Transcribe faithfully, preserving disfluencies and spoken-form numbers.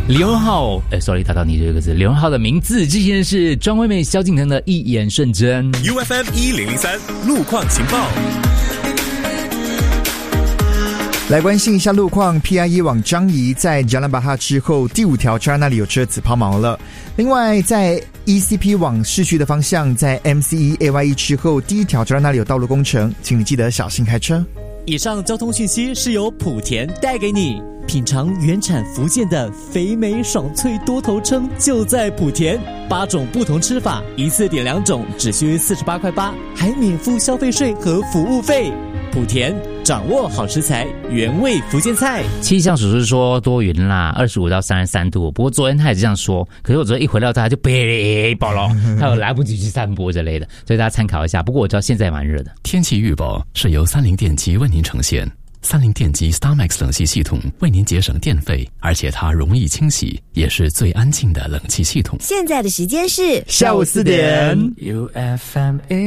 李荣浩，哎 ，sorry， 打到你这个字。李荣浩的名字之前是张惠妹、萧敬腾的一眼瞬间。 U F M 一零零三路况情报。 来关心一下路况 ，P I E 往樟宜在 Jalan Bahar 之后，第五条车那里有车子抛锚了。另外，在 E C P 往市区的方向，在 M C E A Y E 之后，第一条车那里有道路工程，请你记得小心开车。 以上交通讯息是由莆田带给你。品尝原产福建的肥美爽脆多头称就在莆田，八种不同吃法，一次点两种，只需四十八块八，还免付消费税和服务费。莆田掌握好食材，原味福建菜。 气象署是说多云啦，二十五到三十三度。不过昨天他也是这样说，可是我昨天一回到家就被爆了，他有来不及去散步之类的，所以大家参考一下。不过我知道现在蛮热的。 天气预报是由三菱电机为您呈现。三菱电机 StarMax 冷气系统为您节省电费，而且它容易清洗，也是最安静的冷气系统。 现在的时间是下午四点。 U F M